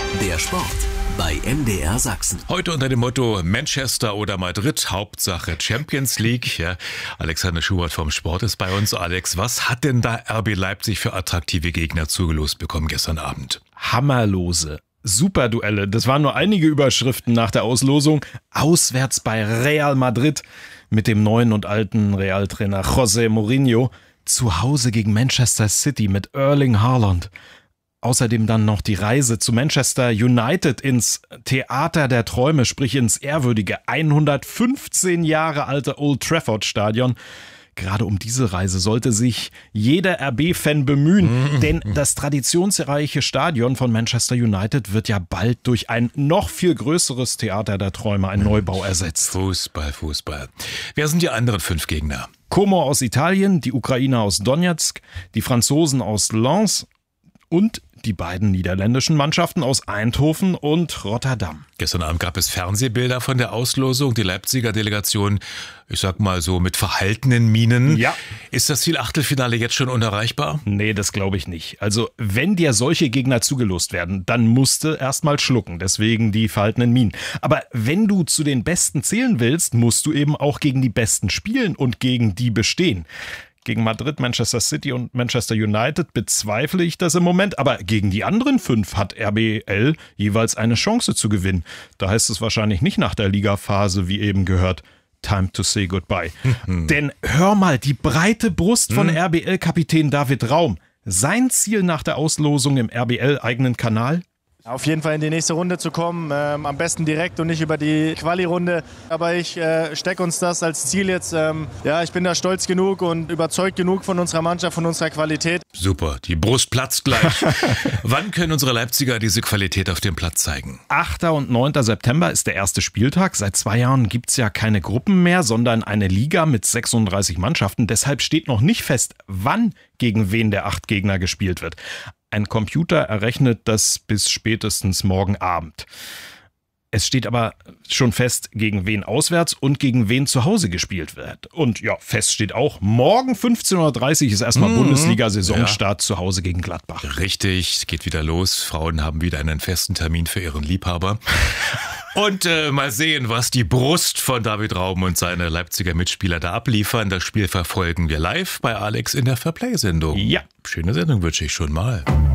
Der Sport bei MDR Sachsen. Heute unter dem Motto Manchester oder Madrid, Hauptsache Champions League. Ja, Alexander Schubert vom Sport ist bei uns. Alex, was hat denn da RB Leipzig für attraktive Gegner zugelost bekommen gestern Abend? Hammerlose Superduelle. Das waren nur einige Überschriften nach der Auslosung. Auswärts bei Real Madrid mit dem neuen und alten Real-Trainer José Mourinho. Zu Hause gegen Manchester City mit Erling Haaland. Außerdem dann noch die Reise zu Manchester United ins Theater der Träume, sprich ins ehrwürdige 115 Jahre alte Old Trafford Stadion. Gerade um diese Reise sollte sich jeder RB-Fan bemühen, denn das traditionsreiche Stadion von Manchester United wird ja bald durch ein noch viel größeres Theater der Träume, ein Neubau ersetzt. Fußball. Wer sind die anderen 5 Gegner? Como aus Italien, die Ukrainer aus Donetsk, die Franzosen aus Lens und die beiden niederländischen Mannschaften aus Eindhoven und Rotterdam. Gestern Abend gab es Fernsehbilder von der Auslosung. Die Leipziger Delegation, ich sag mal so mit verhaltenen Mienen. Ja. Ist das Ziel Achtelfinale jetzt schon unerreichbar? Nee, das glaube ich nicht. Also wenn dir solche Gegner zugelost werden, dann musst du erst mal schlucken. Deswegen die verhaltenen Mienen. Aber wenn du zu den Besten zählen willst, musst du eben auch gegen die Besten spielen und gegen die bestehen. Gegen Madrid, Manchester City und Manchester United bezweifle ich das im Moment, aber gegen die anderen 5 hat RBL jeweils eine Chance zu gewinnen. Da heißt es wahrscheinlich nicht nach der Ligaphase, wie eben gehört, time to say goodbye. Denn hör mal, die breite Brust von RBL-Kapitän David Raum. Sein Ziel nach der Auslosung im RBL-eigenen Kanal? Auf jeden Fall in die nächste Runde zu kommen, am besten direkt und nicht über die Quali-Runde. Aber ich stecke uns das als Ziel jetzt. Ich bin da stolz genug und überzeugt genug von unserer Mannschaft, von unserer Qualität. Super, die Brust platzt gleich. Wann können unsere Leipziger diese Qualität auf dem Platz zeigen? 8. und 9. September ist der erste Spieltag. Seit 2 Jahren gibt es ja keine Gruppen mehr, sondern eine Liga mit 36 Mannschaften. Deshalb steht noch nicht fest, wann gegen wen der 8 Gegner gespielt wird. Ein Computer errechnet das bis spätestens morgen Abend. Es steht aber schon fest, gegen wen auswärts und gegen wen zu Hause gespielt wird. Und ja, fest steht auch, morgen 15.30 Uhr ist erstmal Bundesliga-Saisonstart zu Hause gegen Gladbach. Richtig, es geht wieder los. Frauen haben wieder einen festen Termin für ihren Liebhaber. Und mal sehen, was die Brust von David Raum und seine Leipziger Mitspieler da abliefern. Das Spiel verfolgen wir live bei Alex in der Fairplay-Sendung. Ja. Schöne Sendung wünsche ich schon mal.